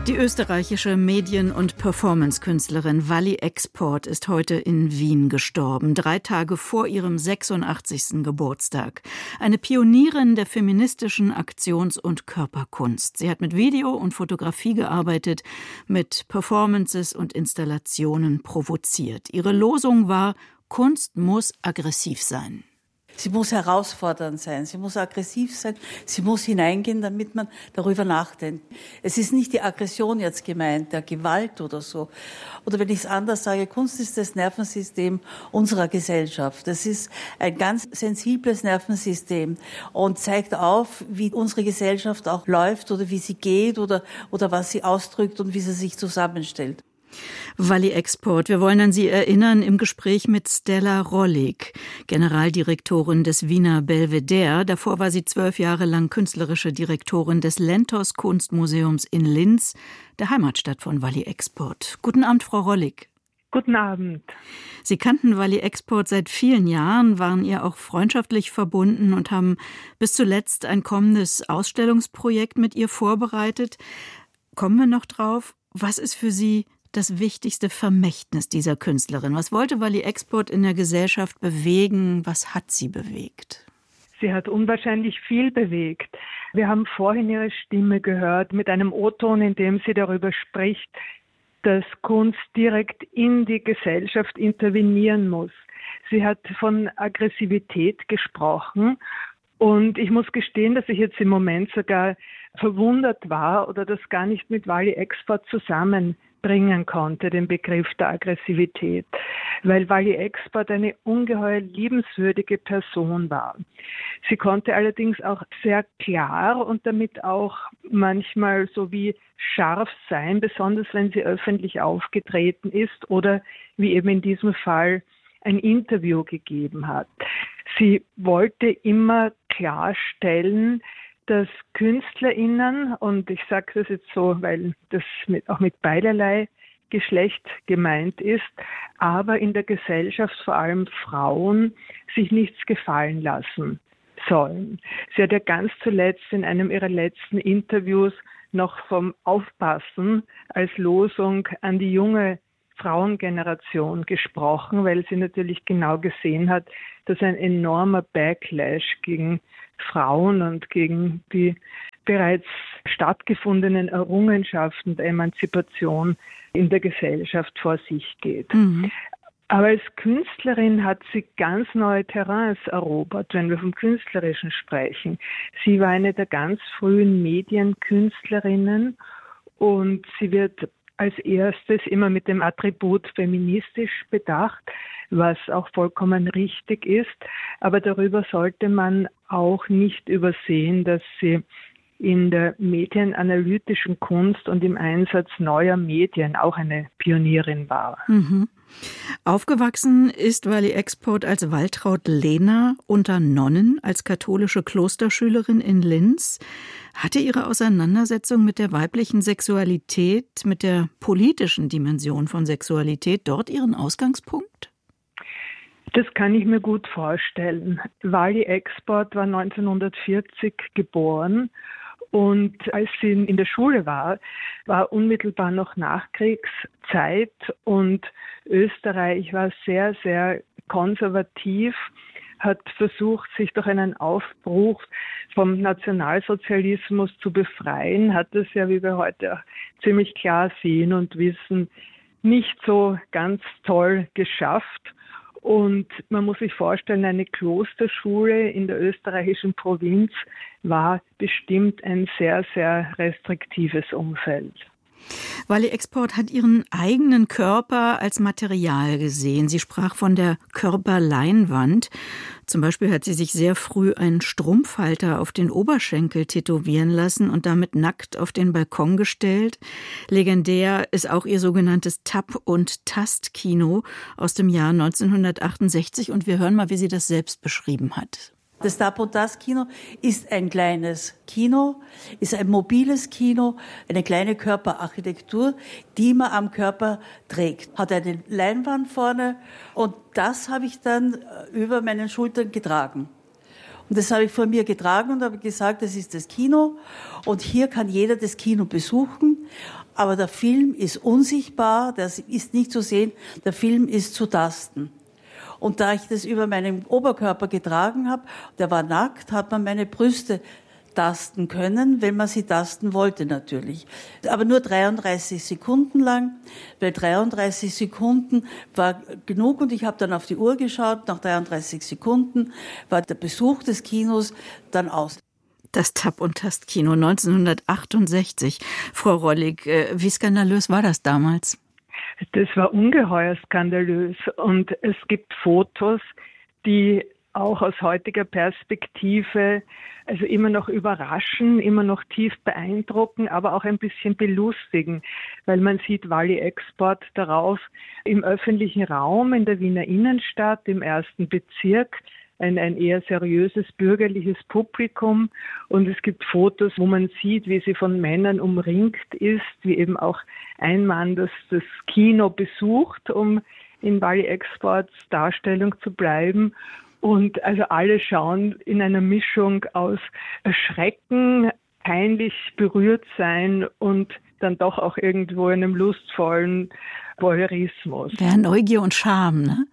Die österreichische Medien- und Performance-Künstlerin Walli Export ist heute in Wien gestorben, 3 Tage vor ihrem 86. Geburtstag. Eine Pionierin der feministischen Aktions- und Körperkunst. Sie hat mit Video und Fotografie gearbeitet, mit Performances und Installationen provoziert. Ihre Losung war: Kunst muss aggressiv sein. Sie muss herausfordernd sein, sie muss aggressiv sein, sie muss hineingehen, damit man darüber nachdenkt. Es ist nicht die Aggression jetzt gemeint, der Gewalt oder so. Oder wenn ich es anders sage, Kunst ist das Nervensystem unserer Gesellschaft. Das ist ein ganz sensibles Nervensystem und zeigt auf, wie unsere Gesellschaft auch läuft oder wie sie geht oder was sie ausdrückt und wie sie sich zusammenstellt. Walli Export, wir wollen an Sie erinnern im Gespräch mit Stella Rollig, Generaldirektorin des Wiener Belvedere. Davor war sie 12 Jahre lang künstlerische Direktorin des Lentos Kunstmuseums in Linz, der Heimatstadt von Walli Export. Guten Abend, Frau Rollig. Guten Abend. Sie kannten Walli Export seit vielen Jahren, waren ihr auch freundschaftlich verbunden und haben bis zuletzt ein kommendes Ausstellungsprojekt mit ihr vorbereitet. Kommen wir noch drauf? Was ist für Sie das wichtigste Vermächtnis dieser Künstlerin? Was wollte Walli Export in der Gesellschaft bewegen? Was hat sie bewegt? Sie hat unwahrscheinlich viel bewegt. Wir haben vorhin ihre Stimme gehört mit einem O-Ton, in dem sie darüber spricht, dass Kunst direkt in die Gesellschaft intervenieren muss. Sie hat von Aggressivität gesprochen. Und ich muss gestehen, dass ich jetzt im Moment sogar verwundert war oder das gar nicht mit Walli Export zusammenbringen konnte, den Begriff der Aggressivität, weil Walli Export eine ungeheuer liebenswürdige Person war. Sie konnte allerdings auch sehr klar und damit auch manchmal so wie scharf sein, besonders wenn sie öffentlich aufgetreten ist oder wie eben in diesem Fall ein Interview gegeben hat. Sie wollte immer klarstellen, dass KünstlerInnen, und ich sage das jetzt so, weil das auch mit beiderlei Geschlecht gemeint ist, aber in der Gesellschaft vor allem Frauen sich nichts gefallen lassen sollen. Sie hat ja ganz zuletzt in einem ihrer letzten Interviews noch vom Aufpassen als Losung an die junge Frauengeneration gesprochen, weil sie natürlich genau gesehen hat, dass ein enormer Backlash gegen Frauen und gegen die bereits stattgefundenen Errungenschaften der Emanzipation in der Gesellschaft vor sich geht. Mhm. Aber als Künstlerin hat sie ganz neue Terrains erobert, wenn wir vom Künstlerischen sprechen. Sie war eine der ganz frühen Medienkünstlerinnen und sie wird als erstes immer mit dem Attribut feministisch bedacht, was auch vollkommen richtig ist. Aber darüber sollte man auch nicht übersehen, dass sie in der medienanalytischen Kunst und im Einsatz neuer Medien auch eine Pionierin war. Mhm. Aufgewachsen ist Walli Export als Waltraud Lehner unter Nonnen, als katholische Klosterschülerin in Linz. Hatte ihre Auseinandersetzung mit der weiblichen Sexualität, mit der politischen Dimension von Sexualität dort ihren Ausgangspunkt? Das kann ich mir gut vorstellen. Walli Export war 1940 geboren. Und als sie in der Schule war unmittelbar noch Nachkriegszeit und Österreich war sehr, sehr konservativ, hat versucht, sich durch einen Aufbruch vom Nationalsozialismus zu befreien, hat das ja, wie wir heute auch ziemlich klar sehen und wissen, nicht so ganz toll geschafft. Und man muss sich vorstellen, eine Klosterschule in der österreichischen Provinz war bestimmt ein sehr, sehr restriktives Umfeld. Walli Export hat ihren eigenen Körper als Material gesehen. Sie sprach von der Körperleinwand. Zum Beispiel hat sie sich sehr früh einen Strumpfhalter auf den Oberschenkel tätowieren lassen und damit nackt auf den Balkon gestellt. Legendär ist auch ihr sogenanntes Tap- und Tastkino aus dem Jahr 1968. Und wir hören mal, wie sie das selbst beschrieben hat. Das Tap- und Tastkino ist ein kleines Kino, ist ein mobiles Kino, eine kleine Körperarchitektur, die man am Körper trägt. Hat eine Leinwand vorne und das habe ich dann über meinen Schultern getragen. Und das habe ich vor mir getragen und habe gesagt, das ist das Kino und hier kann jeder das Kino besuchen. Aber der Film ist unsichtbar, das ist nicht zu sehen, der Film ist zu tasten. Und da ich das über meinen Oberkörper getragen habe, der war nackt, hat man meine Brüste tasten können, wenn man sie tasten wollte natürlich. Aber nur 33 Sekunden lang, weil 33 Sekunden war genug und ich habe dann auf die Uhr geschaut, nach 33 Sekunden war der Besuch des Kinos dann aus. Das Tap- und Tastkino 1968. Frau Rollig, wie skandalös war das damals? Das war ungeheuer skandalös und es gibt Fotos, die auch aus heutiger Perspektive also immer noch überraschen, immer noch tief beeindrucken, aber auch ein bisschen belustigen, weil man sieht Wally Export darauf im öffentlichen Raum in der Wiener Innenstadt, im 1. Bezirk, ein eher seriöses bürgerliches Publikum und es gibt Fotos, wo man sieht, wie sie von Männern umringt ist, wie eben auch ein Mann das Kino besucht, um in Wally Exports Darstellung zu bleiben. Und also alle schauen in einer Mischung aus Erschrecken, peinlich berührt sein und dann doch auch irgendwo in einem lustvollen Voyeurismus. Ja, Neugier und Scham, ne?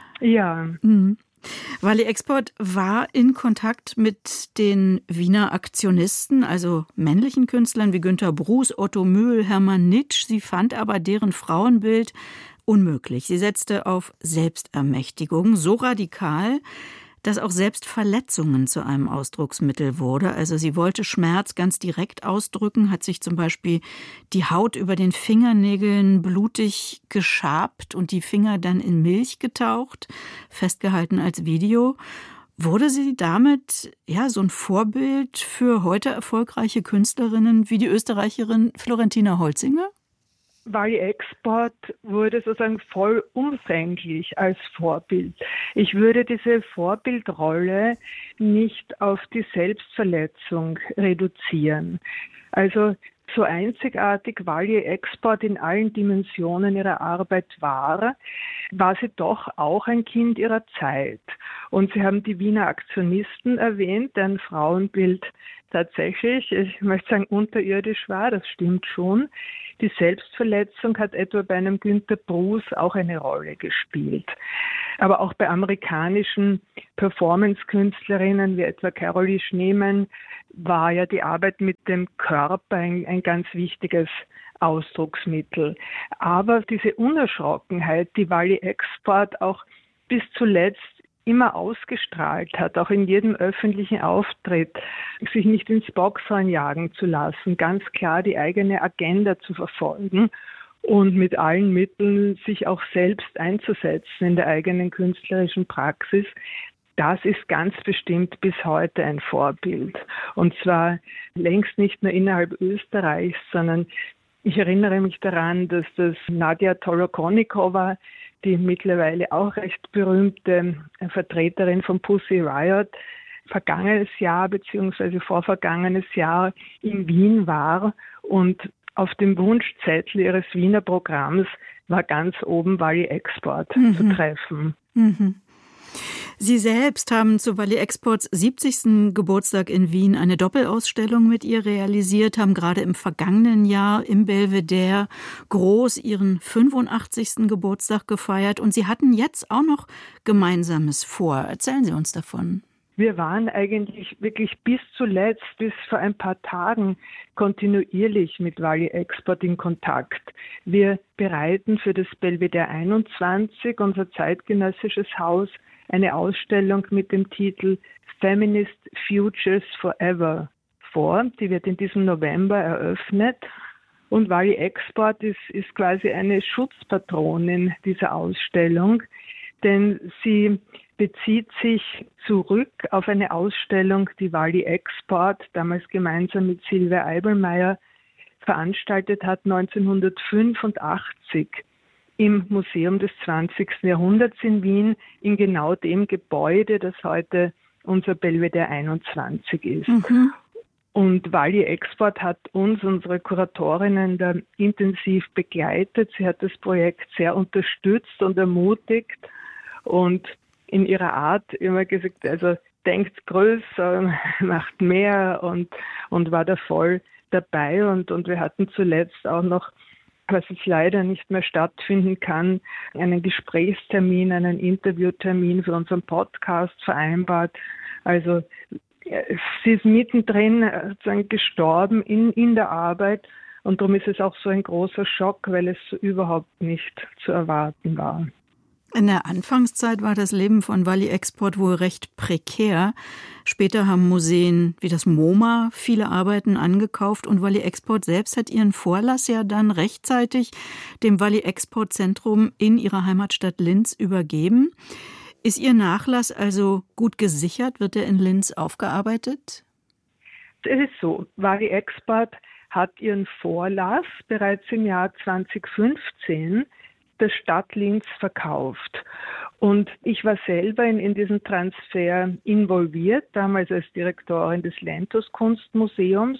Ja. Mhm. Wally Export war in Kontakt mit den Wiener Aktionisten, also männlichen Künstlern wie Günter Bruß, Otto Mühl, Hermann Nitsch. Sie fand aber deren Frauenbild unmöglich. Sie setzte auf Selbstermächtigung so radikal, dass auch Selbstverletzungen zu einem Ausdrucksmittel wurde. Also sie wollte Schmerz ganz direkt ausdrücken, hat sich zum Beispiel die Haut über den Fingernägeln blutig geschabt und die Finger dann in Milch getaucht, festgehalten als Video. Wurde sie damit so ein Vorbild für heute erfolgreiche Künstlerinnen wie die Österreicherin Florentina Holzinger? Wally Export wurde sozusagen vollumfänglich als Vorbild. Ich würde diese Vorbildrolle nicht auf die Selbstverletzung reduzieren. Also so einzigartig Wally Export in allen Dimensionen ihrer Arbeit war sie doch auch ein Kind ihrer Zeit. Und Sie haben die Wiener Aktionisten erwähnt, deren Frauenbild tatsächlich, ich möchte sagen, unterirdisch war, das stimmt schon. Die Selbstverletzung hat etwa bei einem Günter Bruß auch eine Rolle gespielt. Aber auch bei amerikanischen Performance-Künstlerinnen wie etwa Carolee Schneemann war ja die Arbeit mit dem Körper ein ganz wichtiges Ausdrucksmittel. Aber diese Unerschrockenheit, die Wally Export auch bis zuletzt immer ausgestrahlt hat, auch in jedem öffentlichen Auftritt, sich nicht ins Boxhorn jagen zu lassen, ganz klar die eigene Agenda zu verfolgen und mit allen Mitteln sich auch selbst einzusetzen in der eigenen künstlerischen Praxis. Das ist ganz bestimmt bis heute ein Vorbild. Und zwar längst nicht nur innerhalb Österreichs, sondern ich erinnere mich daran, dass das Nadia Tolokonnikova, die mittlerweile auch recht berühmte Vertreterin von Pussy Riot, vergangenes Jahr bzw. vorvergangenes Jahr in Wien war und auf dem Wunschzettel ihres Wiener Programms war ganz oben Wally Export zu treffen. Mhm. Sie selbst haben zu Wally Exports 70. Geburtstag in Wien eine Doppelausstellung mit ihr realisiert, haben gerade im vergangenen Jahr im Belvedere groß ihren 85. Geburtstag gefeiert und Sie hatten jetzt auch noch Gemeinsames vor. Erzählen Sie uns davon. Wir waren eigentlich wirklich bis zuletzt, bis vor ein paar Tagen kontinuierlich mit Wally Export in Kontakt. Wir bereiten für das Belvedere 21, unser zeitgenössisches Haus, eine Ausstellung mit dem Titel Feminist Futures Forever vor. Die wird in diesem November eröffnet. Und Wally Export ist quasi eine Schutzpatronin dieser Ausstellung, denn sie bezieht sich zurück auf eine Ausstellung, die Wally Export damals gemeinsam mit Silvia Eibelmeier veranstaltet hat, 1985. Im Museum des 20. Jahrhunderts in Wien, in genau dem Gebäude, das heute unser Belvedere 21 ist. Mhm. Und Wally Export hat uns, unsere Kuratorinnen, da intensiv begleitet. Sie hat das Projekt sehr unterstützt und ermutigt und in ihrer Art immer gesagt, also denkt größer, macht mehr und war da voll dabei und wir hatten zuletzt auch noch, was jetzt leider nicht mehr stattfinden kann, einen Gesprächstermin, einen Interviewtermin für unseren Podcast vereinbart. Also sie ist mittendrin sozusagen gestorben in der Arbeit und darum ist es auch so ein großer Schock, weil es so überhaupt nicht zu erwarten war. In der Anfangszeit war das Leben von Walli Export wohl recht prekär. Später haben Museen wie das MoMA viele Arbeiten angekauft und Walli Export selbst hat ihren Vorlass ja dann rechtzeitig dem Walli Export Zentrum in ihrer Heimatstadt Linz übergeben. Ist Ihr Nachlass also gut gesichert? Wird er in Linz aufgearbeitet? Es ist so, Walli Export hat ihren Vorlass bereits im Jahr 2015 der Stadt Linz verkauft. Und ich war selber in diesen Transfer involviert, damals als Direktorin des Lentos Kunstmuseums.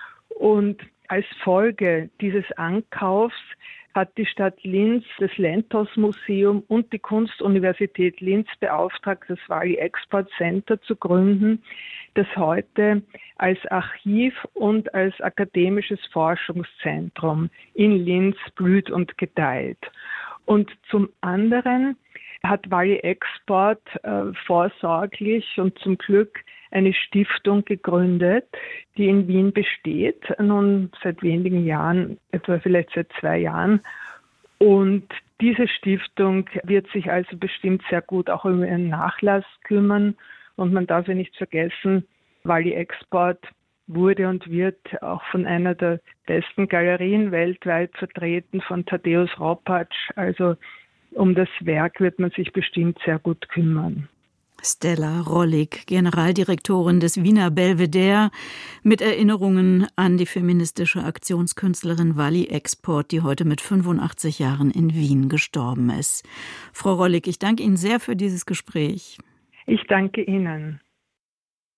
Und als Folge dieses Ankaufs hat die Stadt Linz das Lentos Museum und die Kunstuniversität Linz beauftragt, das Walli Export Center zu gründen, das heute als Archiv und als akademisches Forschungszentrum in Linz blüht und gedeiht. Und zum anderen hat Walli Export vorsorglich und zum Glück eine Stiftung gegründet, die in Wien besteht, nun seit wenigen Jahren, etwa vielleicht seit 2 Jahren. Und diese Stiftung wird sich also bestimmt sehr gut auch um ihren Nachlass kümmern. Und man darf ja nicht vergessen, Walli Export wurde und wird auch von einer der besten Galerien weltweit vertreten, von Tadeusz Ropacz. Also um das Werk wird man sich bestimmt sehr gut kümmern. Stella Rollig, Generaldirektorin des Wiener Belvedere, mit Erinnerungen an die feministische Aktionskünstlerin Walli Export, die heute mit 85 Jahren in Wien gestorben ist. Frau Rollig, ich danke Ihnen sehr für dieses Gespräch. Ich danke Ihnen.